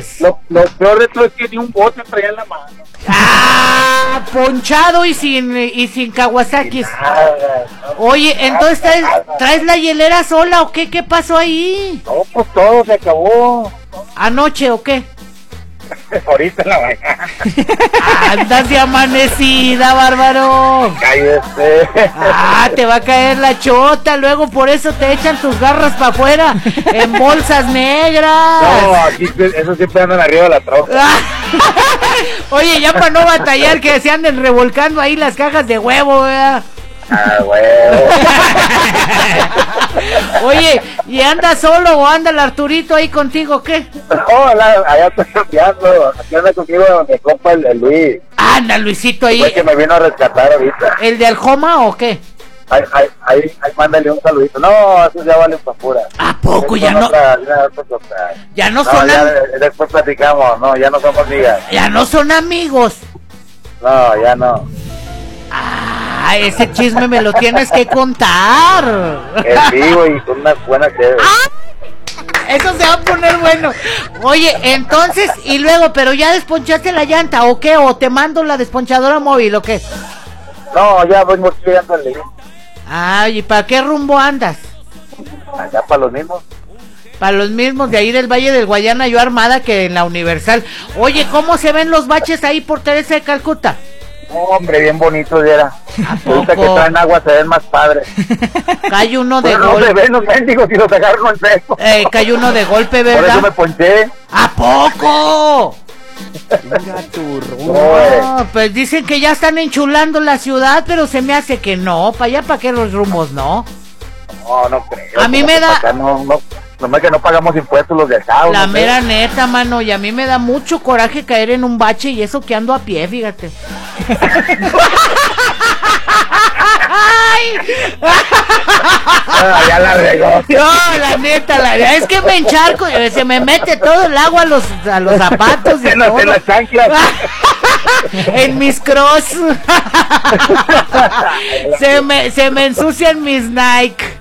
Lo peor de todo es que ni un bote traía en la mano. ¡Ah! Ponchado y sin Kawasakis. No. Oye, entonces ¿traes la hielera sola o qué? ¿Qué pasó ahí? No, pues todo se acabó. ¿Anoche o qué? Ahorita en la mañana. Andas de amanecida, bárbaro. Cállese. Te va a caer la chota, luego por eso te echan tus garras para afuera en bolsas negras. No, aquí esos siempre andan arriba de la troca. Oye, ya para no batallar que se anden revolcando ahí las cajas de huevo, ¿verdad? Huevo. Oye, ¿y anda solo o anda el Arturito ahí contigo, qué? No, allá estoy cambiando. Aquí anda conmigo mi compa el Luis. Anda, Luisito ahí. Fue que me vino a rescatar ahorita. ¿El de Aljoma o qué? Ahí mándale un saludito. No, eso ya vale pa' pura. ¿A poco ya no? Ya no son después platicamos, no, ya no somos amigas. Ya no son amigos. No, ya no. Ese chisme me lo tienes que contar. En vivo y con una buena chévere. Eso se va a poner bueno. Oye, entonces, y luego, pero ya desponchaste la llanta, ¿o qué? ¿O te mando la desponchadora móvil, o qué? No, ya vengo llegando al límite. ¿Y para qué rumbo andas? Allá para los mismos. Para los mismos de ahí del Valle del Guayana, yo armada que en la Universal. Oye, ¿cómo se ven los baches ahí por Teresa de Calcuta? Hombre, bien bonito era. Ahorita que traen agua se ven más padres. Cae uno de golpe. No se ven los mendigos y los agarran en seco. Cae uno de golpe, ¿verdad? Por eso me ponché. ¿A poco? No, pues dicen que ya están enchulando la ciudad, pero se me hace que no. ¿Para allá, para qué los rumos, no? No creo. A mí me da... Acá nomás que no pagamos impuestos los de acá. La mera neta, mano, y a mí me da mucho coraje caer en un bache y eso que ando a pie, fíjate. Ya la regó. No, la neta, es que me encharco, se me mete todo el agua a los zapatos. En las chanclas. En mis cross. se me ensucian mis Nike.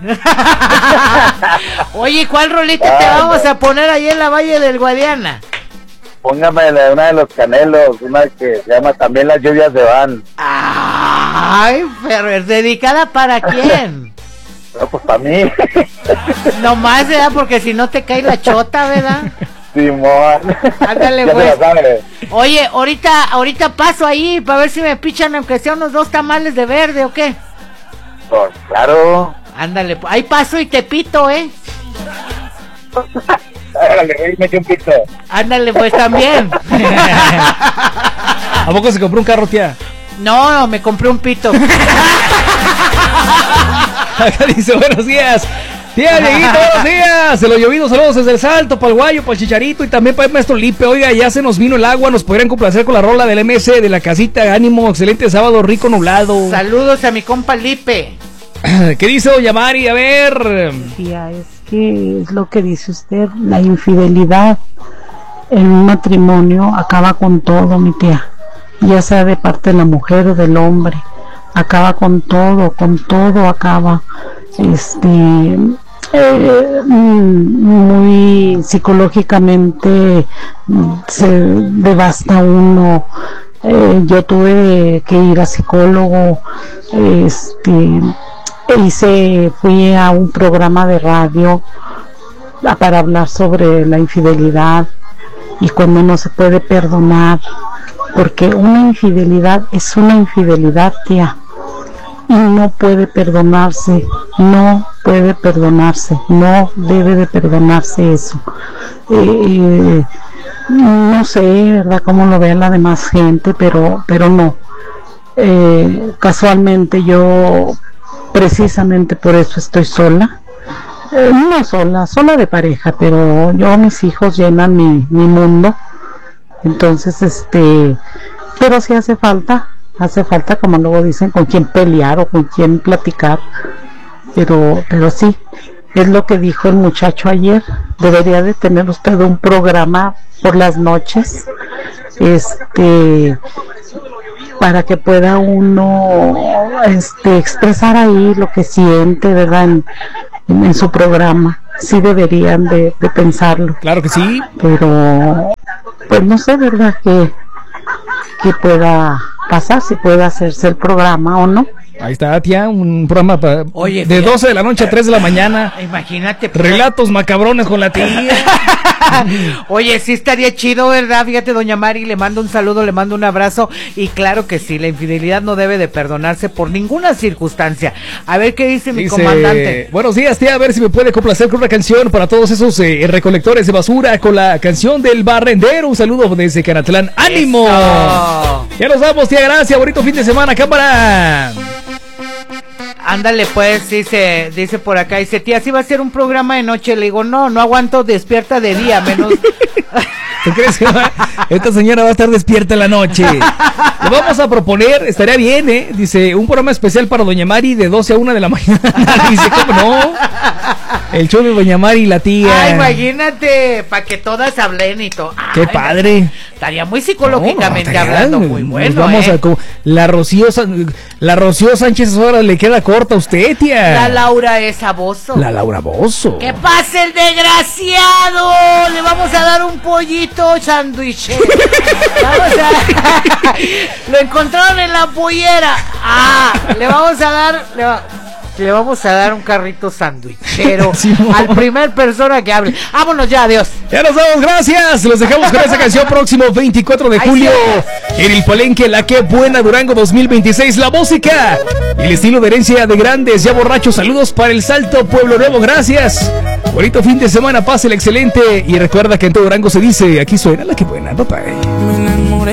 Oye, ¿cuál rolita te vamos a poner ahí en la Valle del Guadiana? Póngame una de los Canelos, una que se llama También las lluvias se van. Ay, pero ¿es dedicada para quién? No, pues para mí. Nomás, ¿verdad? Porque si no te cae la chota, ¿verdad? Simón. Ándale, pues. Oye, ahorita paso ahí para ver si me pichan aunque sea unos 2 tamales de verde o qué. Pues claro. Ándale, ahí paso y te pito, Ándale, me eché un pito. Ándale, pues también. ¿A poco se compró un carro, tía? No, me compré un pito. Acá dice, buenos días. Tía, Dieguito, buenos días. Se lo llovido, saludos desde el Salto, para el Guayo, para el Chicharito y también para el maestro Lipe. Oiga, ya se nos vino el agua, nos podrían complacer con la rola del MS de la casita. Ánimo, excelente sábado, rico nublado. Saludos a mi compa Lipe. ¿Qué dice doña Mari? A ver. Tía, es que es lo que dice usted, la infidelidad en un matrimonio acaba con todo, mi tía. Ya sea de parte de la mujer o del hombre, acaba con todo acaba. Muy psicológicamente se devasta uno. Yo tuve que ir a psicólogo, fui a un programa de radio para hablar sobre la infidelidad y cuando no se puede perdonar, porque una infidelidad es una infidelidad, tía, y no puede perdonarse, no debe de perdonarse eso. No sé, ¿verdad?, cómo lo ve la demás gente, pero no. Casualmente yo, precisamente por eso estoy sola. No sola de pareja, pero mis hijos llenan mi mundo. Entonces, pero sí hace falta, como luego dicen, con quién pelear o con quién platicar. Pero sí, es lo que dijo el muchacho ayer. Debería de tener usted un programa por las noches, para que pueda uno, expresar ahí lo que siente, ¿verdad?, en su programa. sí deberían de pensarlo. Claro que sí. Pero pues no sé, ¿verdad? Que pueda pasar, si puede hacerse el programa o no. Ahí está, tía, un programa Oye, de fíjate. 12 de la noche a 3 de la mañana. Imagínate. Relatos macabrones con la tía. Oye, sí estaría chido, ¿verdad? Fíjate, doña Mari, le mando un saludo, le mando un abrazo. Y claro que sí, la infidelidad no debe de perdonarse por ninguna circunstancia. A ver qué dice mi comandante. Buenos días, tía, a ver si me puede complacer con una canción para todos esos recolectores de basura con la canción del barrendero. Un saludo desde Canatlán. ¡Ánimo! Eso. Ya nos vamos, tía, gracias. Bonito fin de semana, cámara. Ándale, pues, dice por acá, dice, tía, si va a ser un programa de noche. Le digo, no aguanto, despierta de día, menos. ¿Tú crees que esta señora va a estar despierta en la noche? Le vamos a proponer, estaría bien, dice, un programa especial para doña Mari de 12 a 1 de la mañana. Dice, ¿cómo no? El show de doña Mari y la tía. Ay, imagínate, para que todas hablen y todo. Qué padre. Estaría muy psicológicamente No, hablando, nos muy bueno, vamos la Rocío Sánchez ahora le queda corta a usted, tía. La Laura es Bozo. La Laura Bozo. ¡Que pase el desgraciado! Le vamos a dar un pollito sándwich. Lo encontraron en la pollera. Le vamos a dar un carrito sándwichero Sí, al primer persona que hable. Vámonos ya, adiós. Ya nos vamos, gracias. Los dejamos con esta canción próximo 24 de julio en el Palenque, la que buena Durango 2026. La música y el estilo de herencia de grandes ya borrachos. Saludos para el Salto, Pueblo Nuevo, gracias. Bonito fin de semana, pásela excelente. Y recuerda que en todo Durango se dice, aquí suena la que buena, papá.